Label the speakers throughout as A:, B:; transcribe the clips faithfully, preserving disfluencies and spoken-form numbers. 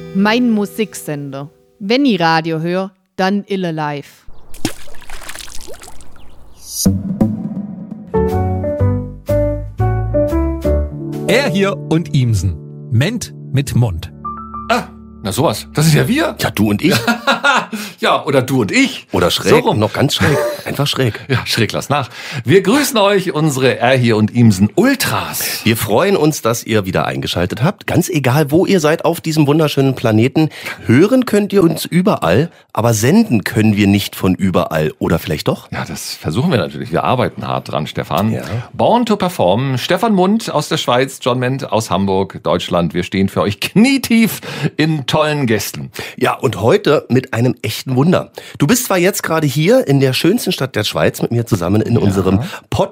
A: Mein Musiksender. Wenn ich Radio höre, dann ille live.
B: Er hier und Ihmsen. Ment mit Mund.
C: Ah, na sowas. Das ist ja wir.
D: Ja, du und ich.
C: Ja, oder du und ich.
D: Oder schräg, so rum. Noch ganz schräg. Einfach schräg.
C: Ja, schräg, lass nach. Wir grüßen euch, unsere Er hier und Ihmsen Ultras.
D: Wir freuen uns, dass ihr wieder eingeschaltet habt. Ganz egal, wo ihr seid auf diesem wunderschönen Planeten. Hören könnt ihr uns überall, aber senden können wir nicht von überall. Oder vielleicht doch?
C: Ja, das versuchen wir natürlich. Wir arbeiten hart dran, Stefan.
D: Ja.
C: Born to perform. Stefan Mund aus der Schweiz, John Ment aus Hamburg, Deutschland. Wir stehen für euch knietief in tollen Gästen.
D: Ja, und heute mit einem echten Wunder. Du bist zwar jetzt gerade hier in der schönsten Stadt der Schweiz mit mir zusammen in ja. unserem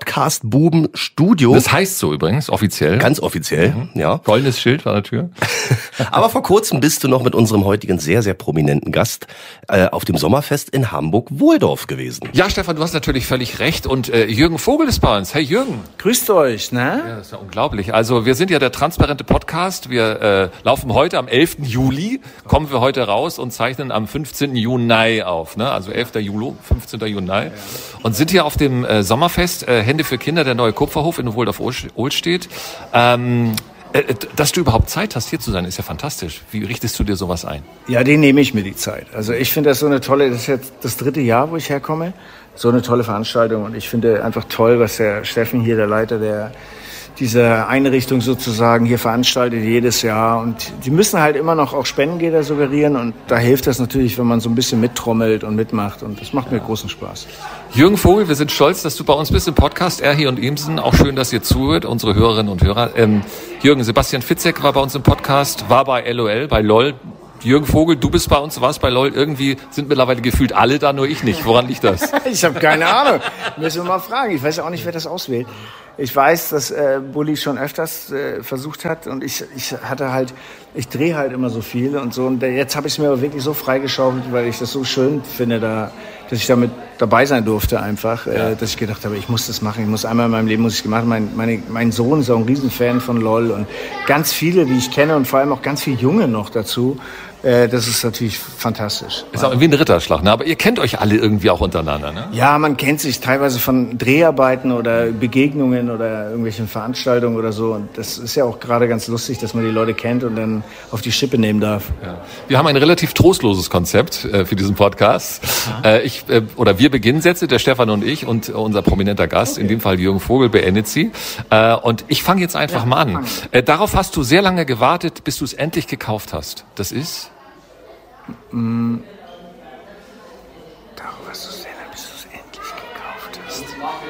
D: Podcast-Buben-Studio.
C: Das heißt so übrigens, offiziell.
D: Ganz offiziell, mhm. ja.
C: Goldenes Schild vor der Tür.
D: Aber vor kurzem bist du noch mit unserem heutigen sehr, sehr prominenten Gast äh, auf dem Sommerfest in Hamburg-Wohldorf gewesen.
C: Ja, Stefan, du hast natürlich völlig recht. Und äh, Jürgen Vogel ist bei uns. Hey Jürgen.
E: Grüßt euch, ne?
C: Ja, das ist ja unglaublich. Also wir sind ja der transparente Podcast. Wir äh, laufen heute am elften Juli, kommen wir heute raus und zeichnen am fünfzehnten Juni auf, ne? Also elften Juli, fünfzehnten Juni. Ja. Und sind hier auf dem äh, Sommerfest äh, Hände für Kinder, der neue Kupferhof in Wohldorf-Ohlstedt. Ähm, äh, dass du überhaupt Zeit hast, hier zu sein, ist ja fantastisch. Wie richtest du dir sowas ein?
E: Ja, den nehme ich mir die Zeit. Also ich finde das so eine tolle, das ist jetzt das dritte Jahr, wo ich herkomme, so eine tolle Veranstaltung. Und ich finde einfach toll, was der Steffen hier, der Leiter der diese Einrichtung sozusagen hier veranstaltet jedes Jahr, und die müssen halt immer noch auch Spendengelder suggerieren, und da hilft das natürlich, wenn man so ein bisschen mittrommelt und mitmacht, und das macht mir großen Spaß.
C: Jürgen Vogel, wir sind stolz, dass du bei uns bist im Podcast Er hier und Ihmsen. Auch schön, dass ihr zuhört, unsere Hörerinnen und Hörer. Ähm, Jürgen, Sebastian Fitzek war bei uns im Podcast, war bei LOL, bei LOL. Jürgen Vogel, du bist bei uns, warst bei LOL. Irgendwie sind mittlerweile gefühlt alle da, nur ich nicht. Woran liegt das?
E: Ich habe keine Ahnung. Müssen wir mal fragen. Ich weiß auch nicht, wer das auswählt. Ich weiß, dass äh, Bulli schon öfters äh, versucht hat, und ich ich hatte halt, ich drehe halt immer so viel und so, und jetzt habe ich es mir aber wirklich so freigeschaufelt, weil ich das so schön finde, da, dass ich damit dabei sein durfte einfach, ja. äh, dass ich gedacht habe, ich muss das machen, ich muss einmal in meinem Leben muss ich gemacht. Mein meine, mein Sohn ist auch ein Riesenfan von LOL, und ganz viele, die ich kenne, und vor allem auch ganz viele Junge noch dazu. Das ist natürlich fantastisch.
C: Ist auch irgendwie ein Ritterschlag, ne? Aber ihr kennt euch alle irgendwie auch untereinander, ne?
E: Ja, man kennt sich teilweise von Dreharbeiten oder Begegnungen oder irgendwelchen Veranstaltungen oder so. Und das ist ja auch gerade ganz lustig, dass man die Leute kennt und dann auf die Schippe nehmen darf.
C: Ja. Wir haben ein relativ trostloses Konzept äh, für diesen Podcast. Äh, ich äh, oder wir beginnen Sätze, der Stefan und ich und unser prominenter Gast, okay. In dem Fall Jürgen Vogel, beendet sie. Äh, und ich fange jetzt einfach ja, mal an. Äh, darauf hast du sehr lange gewartet, bis du es endlich gekauft hast. Das ist?
E: Mm. Darauf hast du sehr lange, bis du es endlich gekauft hast.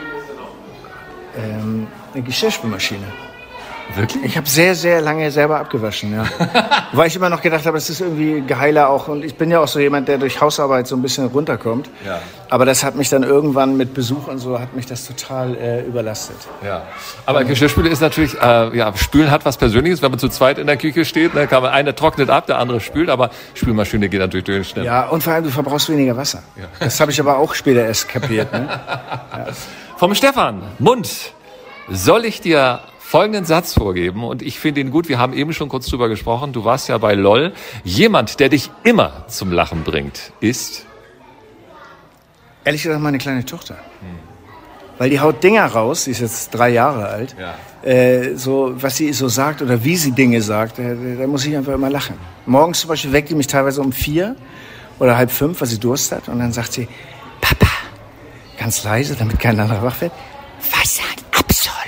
E: Ähm, eine Geschirrspülmaschine.
C: Wirklich?
E: Ich habe sehr, sehr lange selber abgewaschen, ja. Weil ich immer noch gedacht habe, es ist irgendwie geheiler auch. Und ich bin ja auch so jemand, der durch Hausarbeit so ein bisschen runterkommt.
C: Ja.
E: Aber das hat mich dann irgendwann mit Besuch und so, hat mich das total äh, überlastet.
C: Ja. Aber Geschirrspüle ist natürlich, äh, ja, Spülen hat was Persönliches. Wenn man zu zweit in der Küche steht, dann kann man, einer trocknet ab, der andere spült. Aber Spülmaschine geht natürlich durch schnell.
E: Ja, und vor allem, du verbrauchst weniger Wasser. Ja. Das habe ich aber auch später erst kapiert. Ne? Ja.
C: Vom Stefan Mund soll ich dir folgenden Satz vorgeben, und ich finde ihn gut. Wir haben eben schon kurz drüber gesprochen. Du warst ja bei LOL. Jemand, der dich immer zum Lachen bringt, ist?
E: Ehrlich gesagt, meine kleine Tochter. Hm. Weil die haut Dinger raus, sie ist jetzt drei Jahre alt.
C: Ja.
E: Äh, so, was sie so sagt oder wie sie Dinge sagt, da, da muss ich einfach immer lachen. Morgens zum Beispiel weckt die mich teilweise um vier oder halb fünf, weil sie Durst hat. Und dann sagt sie, Papa, ganz leise, damit kein anderer wach wird, Wasser und Absolle.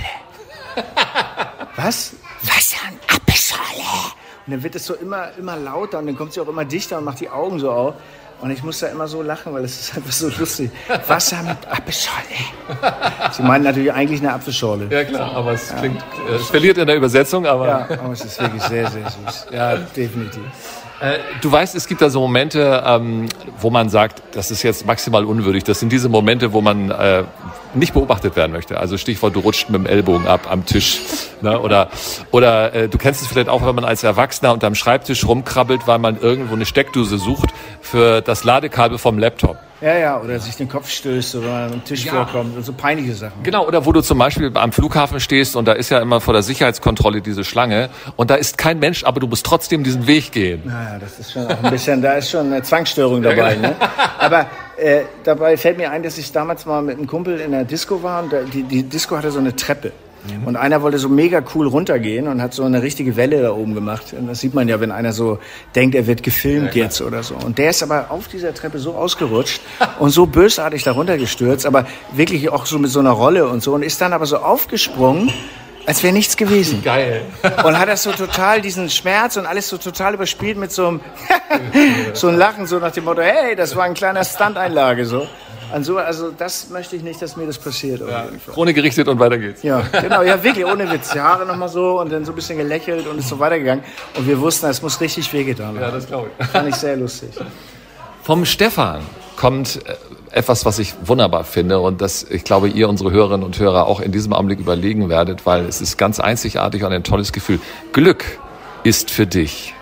E: Was? Wasser und Apfelschorle. Und dann wird es so immer, immer lauter, und dann kommt sie auch immer dichter und macht die Augen so auf. Und ich muss da immer so lachen, weil es ist einfach so lustig. Wasser mit Apfelschorle. Sie meinen natürlich eigentlich eine Apfelschorle.
C: Ja klar, aber es klingt, ja. Es verliert in der Übersetzung, aber...
E: Ja, aber es ist wirklich sehr, sehr süß. Ja, definitiv.
C: Du weißt, es gibt da so Momente, ähm, wo man sagt, das ist jetzt maximal unwürdig. Das sind diese Momente, wo man äh, nicht beobachtet werden möchte. Also Stichwort, du rutscht mit dem Ellbogen ab am Tisch. Ne? Oder, oder äh, du kennst es vielleicht auch, wenn man als Erwachsener unterm Schreibtisch rumkrabbelt, weil man irgendwo eine Steckdose sucht für das Ladekabel vom Laptop.
E: Ja, ja, oder sich den Kopf stößt, oder wenn man am Tisch
C: Ja.
E: vorkommt und so peinliche Sachen.
C: Genau, oder wo du zum Beispiel am Flughafen stehst und da ist ja immer vor der Sicherheitskontrolle diese Schlange und da ist kein Mensch, aber du musst trotzdem diesen Weg gehen.
E: Naja, das ist schon auch ein bisschen, da ist schon eine Zwangsstörung dabei. Ne? Aber äh, dabei fällt mir ein, dass ich damals mal mit einem Kumpel in der Disco war und da, die, die Disco hatte so eine Treppe. Mhm. Und einer wollte so mega cool runtergehen und hat so eine richtige Welle da oben gemacht. Und das sieht man ja, wenn einer so denkt, er wird gefilmt ja, jetzt oder so. Und der ist aber auf dieser Treppe so ausgerutscht und so bösartig da runtergestürzt, aber wirklich auch so mit so einer Rolle und so und ist dann aber so aufgesprungen, als wäre nichts gewesen.
C: Geil.
E: Und hat das so total, diesen Schmerz und alles so total überspielt mit so einem, so einem Lachen, so nach dem Motto, hey, das war ein kleiner Stunt-Einlage, so. Also, also das möchte ich nicht, dass mir das passiert.
C: Ja, Krone gerichtet und weiter geht's.
E: Ja, genau, ja wirklich, ohne Witz. Die Haare nochmal so und dann so ein bisschen gelächelt und ist so weitergegangen. Und wir wussten, es muss richtig wehgetan haben.
C: Ja, das glaube ich.
E: Fand ich sehr lustig.
C: Vom Stefan kommt etwas, was ich wunderbar finde und das, ich glaube, ihr, unsere Hörerinnen und Hörer, auch in diesem Augenblick überlegen werdet, weil es ist ganz einzigartig und ein tolles Gefühl. Glück ist für dich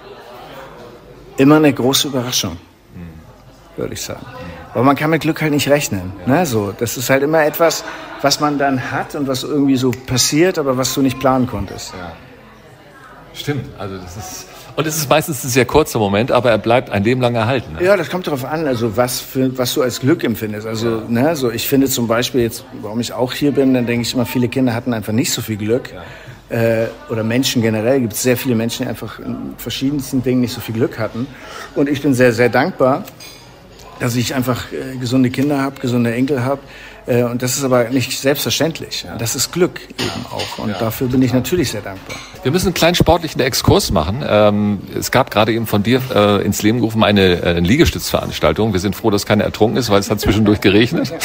E: immer eine große Überraschung, würde ich sagen. Aber man kann mit Glück halt nicht rechnen. Ne? So, das ist halt immer etwas, was man dann hat und was irgendwie so passiert, aber was du nicht planen konntest.
C: Ja. Stimmt, also das ist... Und es ist meistens ein sehr kurzer Moment, aber er bleibt ein Leben lang erhalten. Ne?
E: Ja, das kommt darauf an, also was, für, was du als Glück empfindest. Also, ja. ne, so ich finde zum Beispiel jetzt, warum ich auch hier bin, dann denke ich immer, viele Kinder hatten einfach nicht so viel Glück. Ja. Äh, oder Menschen generell, gibt es sehr viele Menschen, die einfach in verschiedensten Dingen nicht so viel Glück hatten. Und ich bin sehr, sehr dankbar, dass ich einfach äh, gesunde Kinder habe, gesunde Enkel habe. Äh, und das ist aber nicht selbstverständlich. Ja. Das ist Glück eben auch. Und ja, dafür bin ich natürlich sehr dankbar.
C: Wir müssen einen kleinen sportlichen Exkurs machen. Ähm, es gab gerade eben von dir äh, ins Leben gerufen eine äh, Liegestützveranstaltung. Wir sind froh, dass keine ertrunken ist, weil es hat zwischendurch geregnet.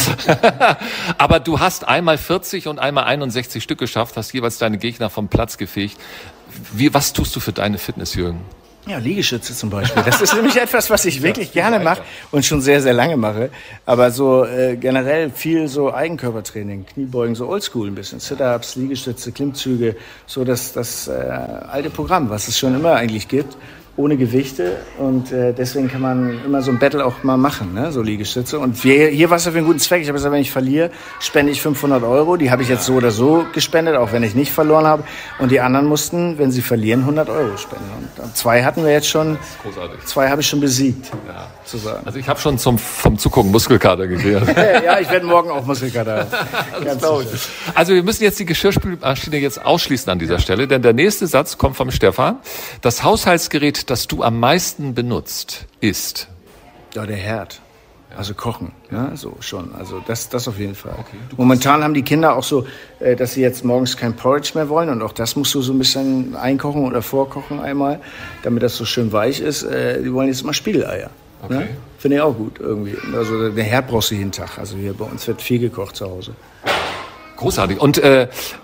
C: Aber du hast einmal vierzig und einmal einundsechzig Stück geschafft, hast jeweils deine Gegner vom Platz gefegt. Wie, was tust du für deine Fitness, Jürgen?
E: Ja, Liegestütze zum Beispiel. Das ist nämlich etwas, was ich wirklich gerne mache und schon sehr, sehr lange mache. Aber so äh, generell viel so Eigenkörpertraining, Kniebeugen, so Oldschool ein bisschen. Sit-Ups, Liegestütze, Klimmzüge, so das, das äh, alte Programm, was es schon immer eigentlich gibt, ohne Gewichte. Und äh, deswegen kann man immer so ein Battle auch mal machen, ne? So Liegestütze. Und wir, hier war es für einen guten Zweck. Ich habe gesagt, wenn ich verliere, spende ich fünfhundert Euro. Die habe ich jetzt so oder so gespendet, auch wenn ich nicht verloren habe. Und die anderen mussten, wenn sie verlieren, hundert Euro spenden. Und zwei hatten wir jetzt schon.
C: Großartig.
E: Zwei habe ich schon besiegt,
C: ja.
E: sozusagen.
C: Also ich habe schon zum, vom Zugucken Muskelkater gekriegt.
E: Ja, ich werde morgen auch Muskelkater haben. Ganz sicher.
C: Also wir müssen jetzt die Geschirrspülmaschine jetzt ausschließen an dieser ja. Stelle, denn der nächste Satz kommt vom Stefan. Das Haushaltsgerät, das du am meisten benutzt, ist?
E: Ja, der Herd. Also kochen, ja, so schon. Also das, das auf jeden Fall. Okay, momentan haben die Kinder auch so, äh, dass sie jetzt morgens kein Porridge mehr wollen und auch das musst du so ein bisschen einkochen oder vorkochen einmal, damit das so schön weich ist. Äh, die wollen jetzt immer Spiegeleier. Okay. Ne? Finde ich auch gut irgendwie. Also den Herd brauchst du jeden Tag. Also hier bei uns wird viel gekocht zu Hause.
C: Großartig. Und äh,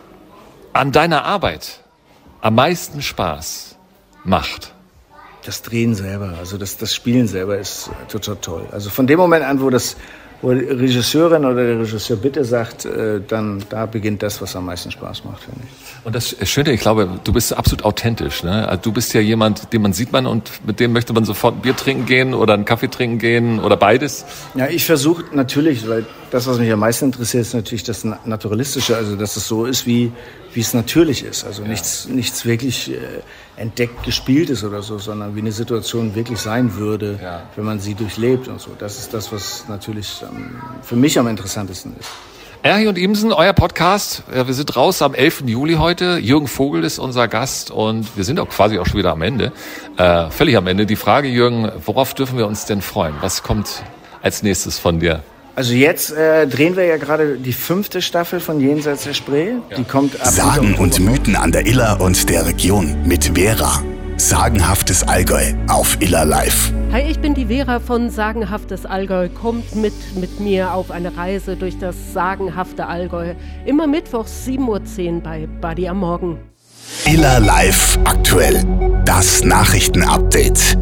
C: an deiner Arbeit am meisten Spaß macht?
E: Das Drehen selber, also das, das Spielen selber ist total toll. Also von dem Moment an, wo das, wo die Regisseurin oder der Regisseur bitte sagt, äh, dann da beginnt das, was am meisten Spaß macht, finde ich.
C: Und das Schöne, ich glaube, du bist absolut authentisch. Ne? Also du bist ja jemand, den man sieht man und mit dem möchte man sofort ein Bier trinken gehen oder einen Kaffee trinken gehen oder beides.
E: Ja, ich versuche natürlich, weil das, was mich am meisten interessiert, ist natürlich das Naturalistische, also dass es so ist, wie wie es natürlich ist. Also ja. nichts, nichts wirklich äh, entdeckt, gespielt ist oder so, sondern wie eine Situation wirklich sein würde, ja. wenn man sie durchlebt und so. Das ist das, was natürlich ähm, für mich am interessantesten ist.
C: Erhi und Imsen, euer Podcast. Wir sind raus am elften Juli heute. Jürgen Vogel ist unser Gast und wir sind auch quasi auch schon wieder am Ende. Äh, völlig am Ende. Die Frage, Jürgen, worauf dürfen wir uns denn freuen? Was kommt als nächstes von dir?
E: Also jetzt äh, drehen wir ja gerade die fünfte Staffel von Jenseits der Spree. Ja. Die kommt ab
F: Sagen und Mythen an der Iller und der Region mit Vera. Sagenhaftes Allgäu auf Iller Live.
G: Hi, ich bin die Vera von Sagenhaftes Allgäu. Kommt mit mit mir auf eine Reise durch das sagenhafte Allgäu. Immer mittwochs sieben Uhr zehn bei Buddy am Morgen.
F: Iller Live aktuell. Das Nachrichtenupdate.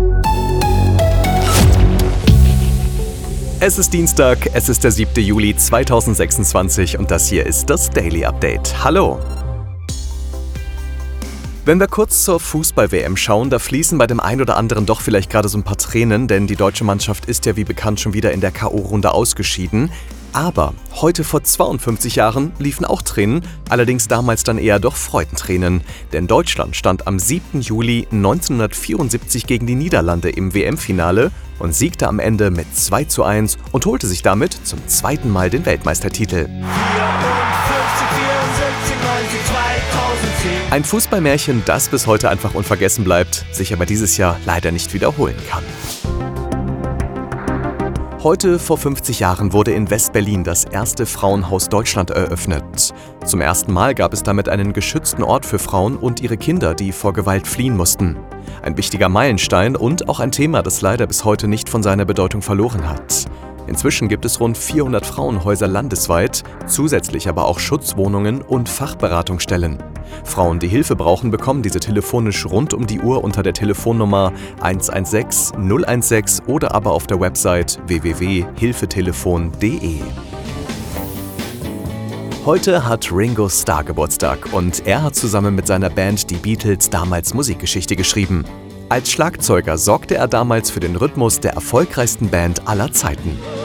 H: Es ist Dienstag, es ist der siebte Juli zweitausendsechsundzwanzig und das hier ist das Daily Update. Hallo! Wenn wir kurz zur Fußball-W M schauen, da fließen bei dem einen oder anderen doch vielleicht gerade so ein paar Tränen, denn die deutsche Mannschaft ist ja wie bekannt schon wieder in der K O-Runde ausgeschieden. Aber heute vor zweiundfünfzig Jahren liefen auch Tränen, allerdings damals dann eher doch Freudentränen. Denn Deutschland stand am siebten Juli neunzehnhundertvierundsiebzig gegen die Niederlande im W M-Finale und siegte am Ende mit zwei zu eins und holte sich damit zum zweiten Mal den Weltmeistertitel. Ein Fußballmärchen, das bis heute einfach unvergessen bleibt, sich aber dieses Jahr leider nicht wiederholen kann. Heute vor fünfzig Jahren wurde in West-Berlin das erste Frauenhaus Deutschland eröffnet. Zum ersten Mal gab es damit einen geschützten Ort für Frauen und ihre Kinder, die vor Gewalt fliehen mussten. Ein wichtiger Meilenstein und auch ein Thema, das leider bis heute nicht von seiner Bedeutung verloren hat. Inzwischen gibt es rund vierhundert Frauenhäuser landesweit, zusätzlich aber auch Schutzwohnungen und Fachberatungsstellen. Frauen, die Hilfe brauchen, bekommen diese telefonisch rund um die Uhr unter der Telefonnummer eins eins sechs null eins sechs oder aber auf der Website w w w punkt hilfetelefon punkt d e. Heute hat Ringo Starr Geburtstag und er hat zusammen mit seiner Band die Beatles damals Musikgeschichte geschrieben. Als Schlagzeuger sorgte er damals für den Rhythmus der erfolgreichsten Band aller Zeiten.